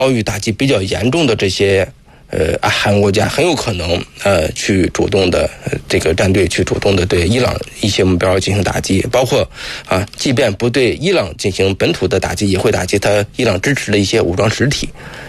遭遇打击比较严重的这些阿汗国家很有可能去主动的这个战队去主动的对伊朗一些目标进行打击，包括即便不对伊朗进行本土的打击，也会打击他伊朗支持的一些武装实体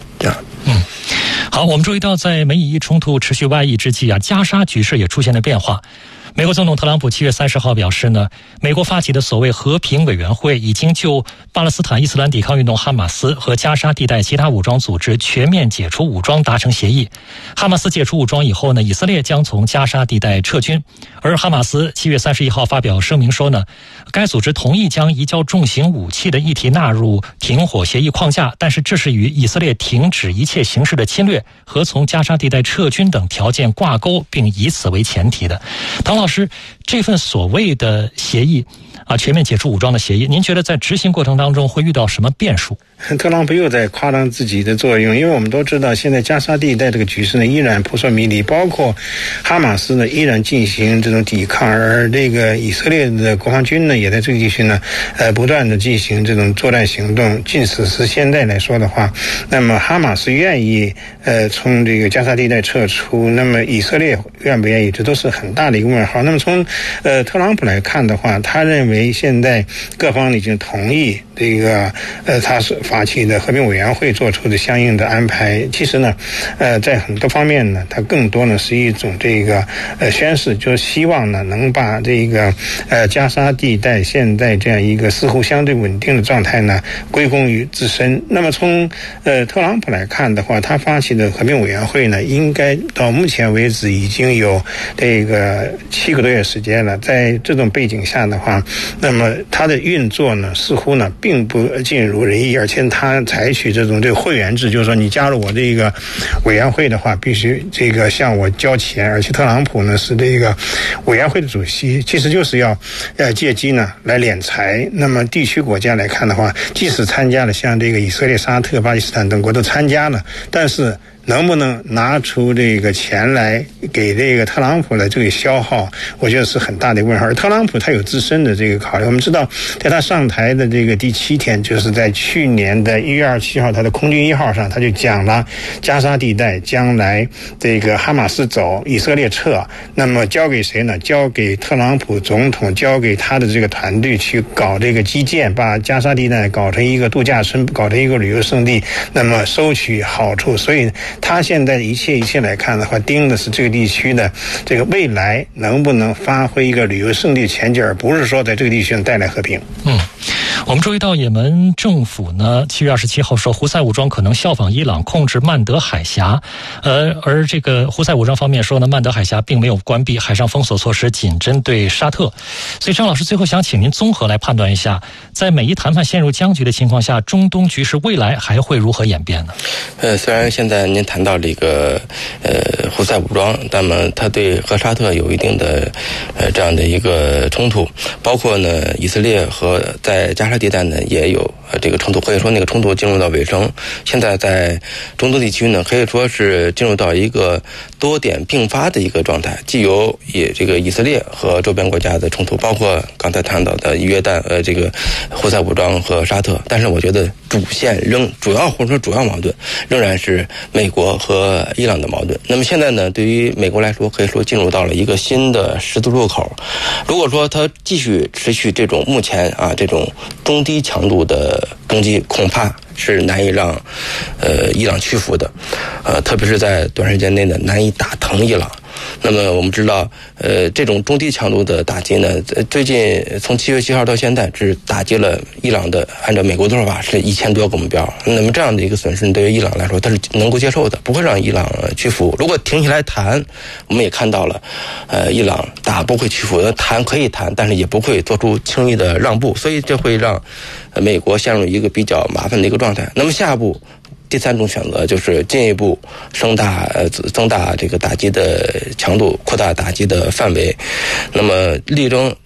好，我们注意到在美以冲突持续外溢之际加沙局势也出现了变化。美国总统特朗普7月30号表示呢，美国发起的所谓和平委员会已经就巴勒斯坦伊斯兰抵抗运动哈马斯和加沙地带其他武装组织全面解除武装达成协议。哈马斯解除武装以后呢，以色列将从加沙地带撤军。而哈马斯7月31号发表声明说呢，该组织同意将移交重型武器的议题纳入停火协议框架，但是这是与以色列停止一切形式的侵略和从加沙地带撤军等条件挂钩，并以此为前提的。唐老师，这份所谓的协议全面解除武装的协议，您觉得在执行过程当中会遇到什么变数？ 特朗普又在夸张自己的作用，因为我们都知道现在加沙地带这个局势呢依然扑朔迷离，包括哈马斯呢依然进行这种抵抗，而这个以色列的国防军呢也在这个地区呢不断的进行这种作战行动。即使是现在来说的话，那么哈马斯愿意从这个加沙地带撤出，那么以色列愿不愿意，这都是很大的一个问号。那么从特朗普来看的话，他认为现在各方已经同意这个他是发起的和平委员会做出的相应的安排。其实呢在很多方面呢，它更多呢是一种这个宣示，就是希望呢能把这个加沙地带现在这样一个似乎相对稳定的状态呢归功于自身。那么从特朗普来看的话，他发起的和平委员会呢，应该到目前为止已经有这个7个多月时间了。在这种背景下的话，那么它的运作呢似乎呢并不尽如人意，而且它采取这个会员制，就是说你加入我这个委员会的话，必须这个向我交钱，而且特朗普呢是这个委员会的主席，其实就是要借机呢来敛财。那么地区国家来看的话，即使参加了像这个以色列、沙特、巴基斯坦等国都参加了，但是能不能拿出这个钱来给这个特朗普的这个消耗，我觉得是很大的问号。而特朗普他有自身的这个考虑，我们知道在他上台的这个第7天，就是在去年的1月27号他的空军1号上，他就讲了加沙地带将来这个哈马斯走，以色列撤，那么交给谁呢？交给特朗普总统，交给他的这个团队去搞这个基建，把加沙地带搞成一个度假村，搞成一个旅游胜地，那么收取好处。所以他现在一切来看的话，盯的是这个地区的这个未来能不能发挥一个旅游胜地前景，而不是说在这个地区带来和平。 我们注意到也门政府呢7月27号说，胡塞武装可能效仿伊朗控制曼德海峡，而这个胡塞武装方面说呢，曼德海峡并没有关闭，海上封锁措施仅针对沙特。所以张老师最后想请您综合来判断一下，在美伊谈判陷入僵局的情况下，中东局势未来还会如何演变呢？ 虽然现在您谈到这个胡塞武装，那么它对和沙特有一定的这样的一个冲突，包括呢以色列和在加沙地带呢也有这个冲突，可以说那个冲突进入到尾声。现在在中东地区呢，可以说是进入到一个多点并发的一个状态，既有这个以色列和周边国家的冲突，包括刚才谈到的约旦这个胡塞武装和沙特，但是我觉得主线主要矛盾仍然是美国和伊朗的矛盾。那么现在呢，对于美国来说，可以说进入到了一个新的十字路口。如果说它继续持续这种目前这种中低强度的攻击，恐怕是难以让伊朗屈服的，特别是在短时间内呢难以打疼伊朗。那么我们知道这种中低强度的打击呢，最近从7月7号到现在只打击了伊朗的，按照美国的说法是1000多个目标。那么这样的一个损失对于伊朗来说它是能够接受的，不会让伊朗屈服。如果停下来谈，我们也看到了伊朗不会屈服，谈可以谈，但是也不会做出轻易的让步，所以这会让美国陷入一个比较麻烦的一个状态。那么下一步第3种选择就是进一步增大这个打击的强度，扩大打击的范围，那么力争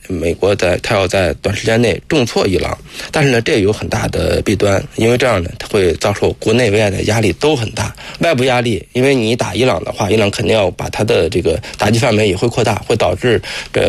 美国它要在短时间内重挫伊朗，但是呢，这有很大的弊端，因为这样呢，它会遭受国内外的压力都很大。外部压力，因为你打伊朗的话，伊朗肯定要把它的这个打击范围也会扩大，会导致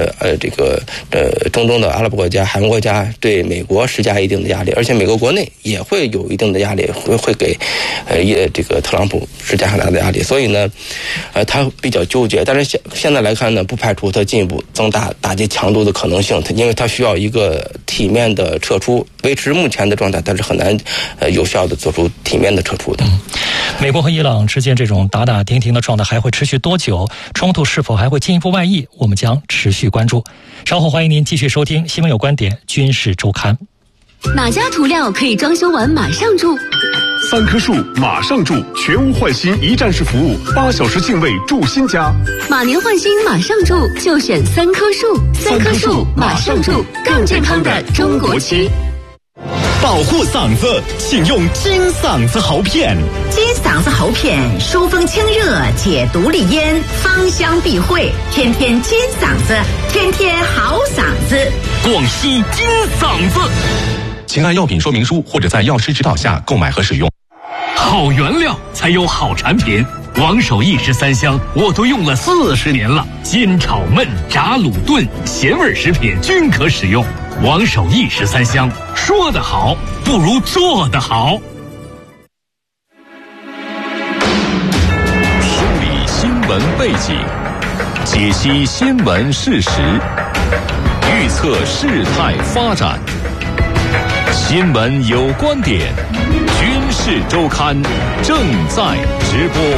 中东的阿拉伯国家、海湾国家对美国施加一定的压力，而且美国国内也会有一定的压力，会给这个特朗普施加很大的压力。所以呢，他比较纠结。但是现在来看呢，不排除他进一步增大打击强度的可能性，因为他需要一个体面的撤出，维持目前的状态，但是很难有效的做出体面的撤出的。 美国和伊朗之间这种打打停停的状态还会持续多久？冲突是否还会进一步外溢？我们将持续关注。稍后欢迎您继续收听《新闻有观点·军事周刊》。 哪家涂料可以装修完马上住 ？3棵树马上住，全屋换新一站式服务，8小时净位住新家。 马年换新马上住，就选3棵树。3棵树马上住，更健康的中国区。 保护嗓子，请用金嗓子喉片。 金嗓子喉片疏风清热，解毒利咽，芳香避秽，天天金嗓子，天天好嗓子。 广西金嗓子。请按药品说明书或者在药师指导下购买和使用。 好原料才有好产品。王守义食3香我都用了40年了，煎炒焖炸卤炖咸味食品均可使用。王守义食3香，说得好不如做得好。 梳理新闻背景，解析新闻事实，预测事态发展。新闻有观点，军事周刊正在直播。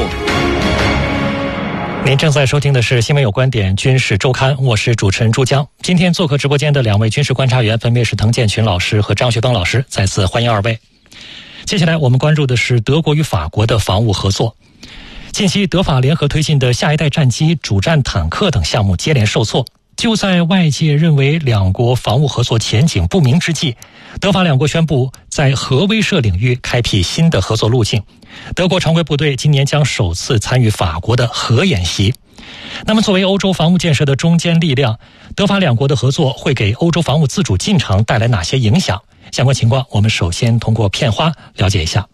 您正在收听的是《新闻有观点·军事周刊》，我是主持人朱江。今天做客直播间的2位军事观察员分别是滕建群老师和张学邦老师，再次欢迎2位。接下来我们关注的是德国与法国的防务合作。近期德法联合推进的下一代战机、主战坦克等项目接连受挫。就在外界认为两国防务合作前景不明之际，德法两国宣布在核威慑领域开辟新的合作路径。德国常规部队今年将首次参与法国的核演习。那么作为欧洲防务建设的中坚力量，德法两国的合作会给欧洲防务自主进程带来哪些影响？相关情况我们首先通过片花了解一下。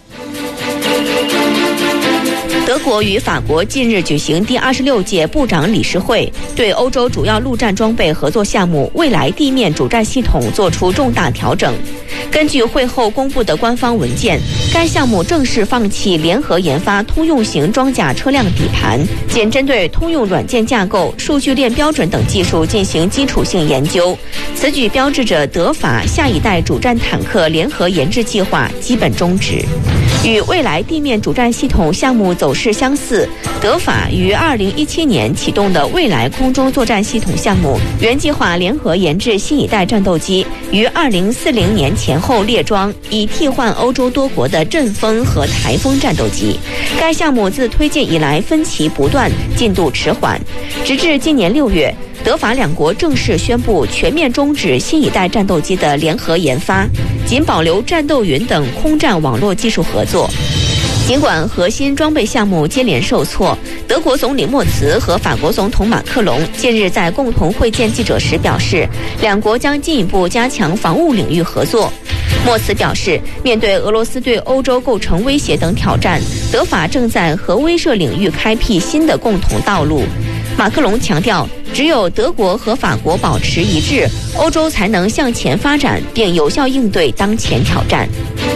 德国与法国近日举行第26届部长理事会，对欧洲主要陆战装备合作项目未来地面主战系统作出重大调整。根据会后公布的官方文件，该项目正式放弃联合研发通用型装甲车辆底盘，仅针对通用软件架构、数据链标准等技术进行基础性研究。此举标志着德法下一代主战坦克联合研制计划基本终止。与未来地面主战系统项目走势相似，德法于2017年启动的未来空中作战系统项目，原计划联合研制新一代战斗机，于2040年前后列装，以替换欧洲多国的阵风和台风战斗机。该项目自推进以来分歧不断，进度迟缓，直至今年6月，德法两国正式宣布全面终止新一代战斗机的联合研发，仅保留战斗云等空战网络技术合作。尽管核心装备项目接连受挫，德国总理默茨和法国总统马克龙近日在共同会见记者时表示，两国将进一步加强防务领域合作。默茨表示，面对俄罗斯对欧洲构成威胁等挑战，德法正在核威慑领域开辟新的共同道路。马克龙强调，只有德国和法国保持一致，欧洲才能向前发展，并有效应对当前挑战。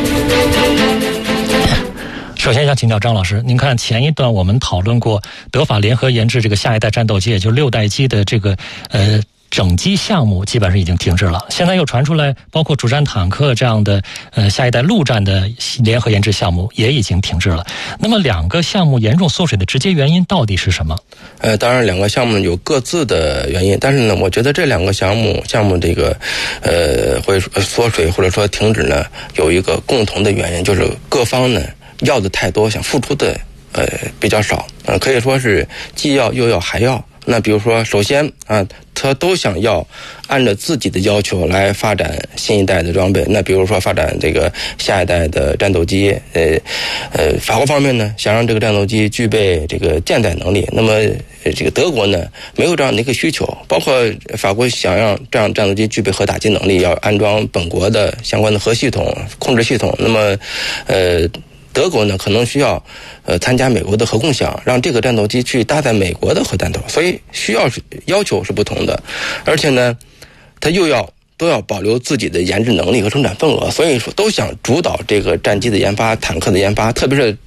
首先想请教张老师，您看前一段我们讨论过德法联合研制这个下一代战斗机，也就是6代机的这个整机项目基本上已经停滞了。现在又传出来包括主战坦克这样的下一代陆战的联合研制项目也已经停滞了。那么两个项目严重缩水的直接原因到底是什么？ 当然两个项目有各自的原因，但是呢，我觉得这两个项目这个会缩水或者说停止呢，有一个共同的原因，就是各方呢要的太多，想付出的比较少，可以说是既要又要还要。那比如说，首先他都想要按照自己的要求来发展新一代的装备。那比如说发展这个下一代的战斗机，法国方面呢想让这个战斗机具备这个舰载能力，那么这个德国呢没有这样的一个需求，包括法国想让这样战斗机具备核打击能力，要安装本国的相关的核系统、控制系统。那么德国呢可能需要参加美国的核共享，让这个战斗机去搭载美国的核弹头，所以要求是不同的，而且呢他都要保留自己的研制能力和生产份额，所以说都想主导这个战机的研发、坦克的研发，特别是